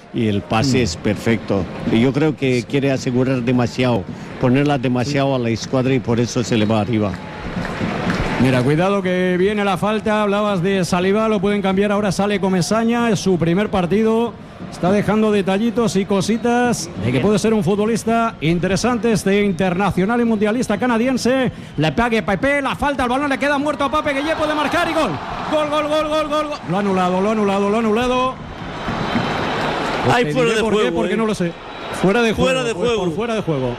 y el pase es perfecto. Y yo creo que quiere asegurar demasiado, ponerla demasiado a la escuadra y por eso se le va arriba. Mira, cuidado que viene la falta. Hablabas de Saliba, lo pueden cambiar. Ahora sale Comesaña, es su primer partido. Está dejando detallitos y cositas de que puede ser un futbolista interesante, este internacional y mundialista canadiense. Le pegue Pepe, la falta, el balón le queda muerto a Pape, que ya puede marcar y gol. Gol. Lo ha anulado. Hay fuera de juego. Porque no lo sé. Fuera de juego. Por fuera de juego.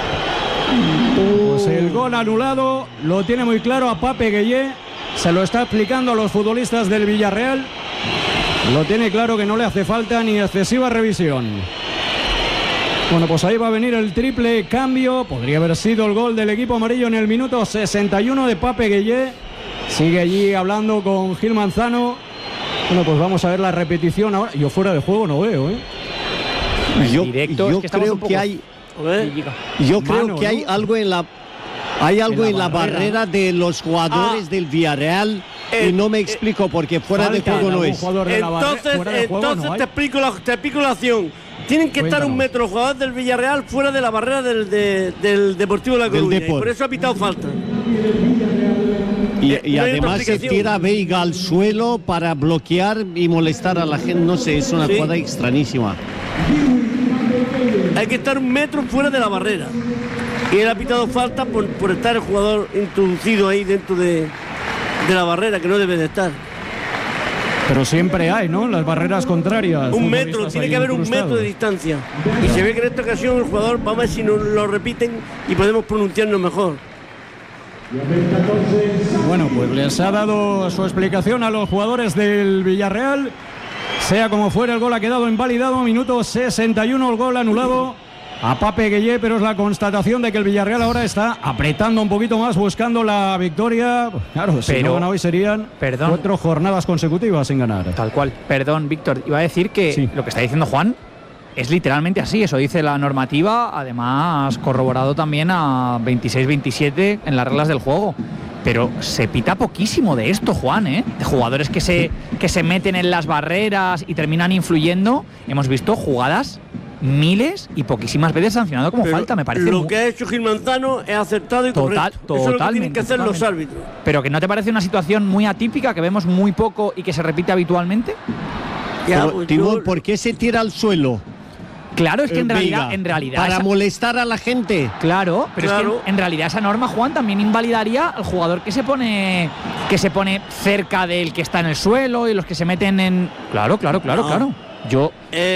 Pues el gol anulado lo tiene muy claro a Pape Gueye. Se lo está explicando a los futbolistas del Villarreal. Lo tiene claro que no le hace falta ni excesiva revisión. Bueno, pues ahí va a venir el triple cambio. Podría haber sido el gol del equipo amarillo en el minuto 61 de Pape Gueye. Sigue allí hablando con Gil Manzano. Bueno, pues vamos a ver la repetición ahora. Yo fuera de juego no veo, Yo creo que hay... Yo creo que hay algo en la... Hay algo en la barrera de los jugadores del Villarreal y no me explico porque fuera de juego no es. Entonces te explico la acción. Tienen que estar un metro los jugadores del Villarreal fuera de la barrera del Deportivo de La Coruña. Y por eso ha pitado falta. Y además se tira Veiga al suelo para bloquear y molestar a la gente. No sé, es una jugada extrañísima. Hay que estar un metro fuera de la barrera. Y él ha pitado falta por estar el jugador introducido ahí dentro de la barrera, que no debe de estar. Pero siempre hay, ¿no? Las barreras contrarias. Un metro, tiene que haber un metro de distancia. Y se ve que en esta ocasión el jugador, vamos a ver si nos lo repiten y podemos pronunciarnos mejor. Bueno, pues les ha dado su explicación a los jugadores del Villarreal. Sea como fuera, el gol ha quedado invalidado. Minuto 61, el gol anulado a Pape Gueye, pero es la constatación de que el Villarreal ahora está apretando un poquito más, buscando la victoria. Claro, si no gana hoy serían 4 jornadas consecutivas sin ganar. Tal cual. Perdón, Víctor, iba a decir que lo que está diciendo Juan es literalmente así, eso dice la normativa, además corroborado también a 26-27 en las reglas del juego. Pero se pita poquísimo de esto, Juan, ¿eh? De jugadores que se meten en las barreras y terminan influyendo. Hemos visto jugadas miles y poquísimas veces sancionado como falta, me parece. Lo que ha hecho Gil Manzano es acertado y correcto. Eso es lo que tienen que hacer los árbitros. Pero ¿que no te parece una situación muy atípica, que vemos muy poco y que se repite habitualmente? Timón, ¿por qué se tira al suelo? Claro, es que en realidad para molestar a la gente. Claro, pero es que en realidad esa norma, Juan, también invalidaría al jugador que se pone cerca del que está en el suelo y los que se meten en... Claro. Yo...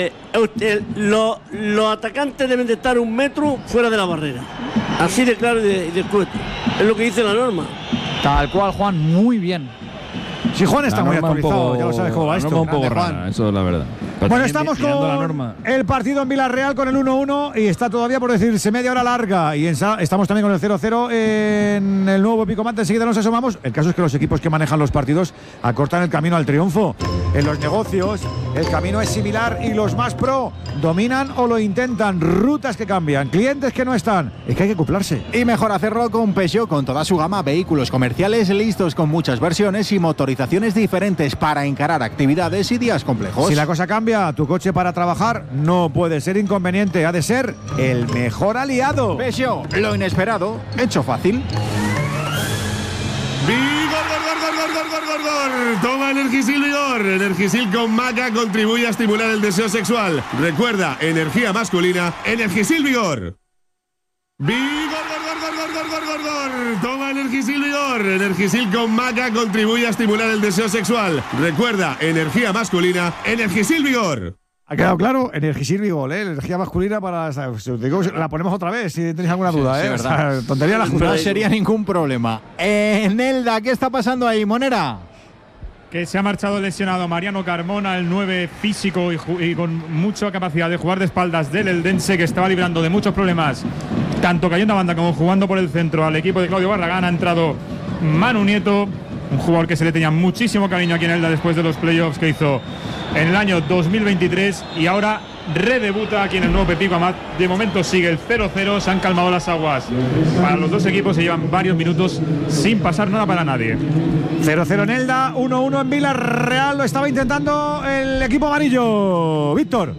los atacantes deben de estar un metro fuera de la barrera. Así de claro y de escueto. Es lo que dice la norma. Tal cual, Juan, muy bien. Si Juan está muy actualizado, ya lo sabes cómo va esto. Un poco rara, eso es la verdad. Bueno, estamos con el partido en Villarreal con el 1-1 y está todavía por decirse media hora larga y estamos también con el 0-0 en el nuevo Picomante. Enseguida nos asomamos. El caso es que los equipos que manejan los partidos acortan el camino al triunfo. En los negocios el camino es similar y los más pro dominan o lo intentan. Rutas que cambian, clientes que no están. Es que hay que acoplarse. Y mejor hacerlo con Peugeot, con toda su gama, vehículos comerciales listos con muchas versiones y motorizaciones diferentes para encarar actividades y días complejos. Si la cosa cambia, tu coche para trabajar no puede ser inconveniente, ha de ser el mejor aliado. Peugeot, lo inesperado, hecho fácil. Vigor. Toma Energisil Vigor. Energisil con maca contribuye a estimular el deseo sexual. Recuerda, energía masculina, Energisil Vigor. Toma Energisil Vigor. Energisil con maca contribuye a estimular el deseo sexual. Recuerda, energía masculina, Energisil Vigor. Ha quedado claro, Energisil Vigor, energía masculina para... Digo, la ponemos otra vez si tenéis alguna duda, sí, o sea, tontería la justa. No sería ningún problema. Nelda, ¿qué está pasando ahí, Monera? Que se ha marchado lesionado Mariano Carmona, el 9 físico y con mucha capacidad de jugar de espaldas del Eldense, que estaba librando de muchos problemas, tanto cayendo a banda como jugando por el centro al equipo de Claudio Barragán. Ha entrado Manu Nieto, un jugador que se le tenía muchísimo cariño aquí en Elda después de los playoffs que hizo en el año 2023 y ahora redebuta aquí en el nuevo Pepico Amat. De momento sigue el 0-0, se han calmado las aguas para los dos equipos, se llevan varios minutos sin pasar nada para nadie. 0-0 en Elda, 1-1 en Villarreal, lo estaba intentando el equipo amarillo. Víctor.